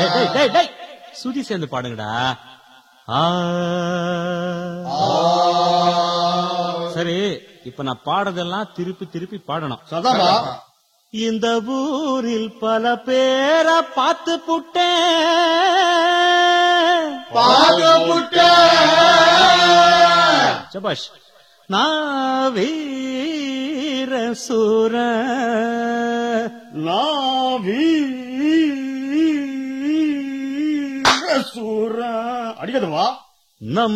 சுதி சேர்ந்து பாடுங்கடா. சரி, இப்ப நான் பாடுறதெல்லாம் திருப்பி திருப்பி பாடணும். சதாபா. இந்த ஊரில் பல பேரை பார்த்து புட்டேன். சபாஷ். நான் வீர சூர சூர அடிக்கதுவா. நம்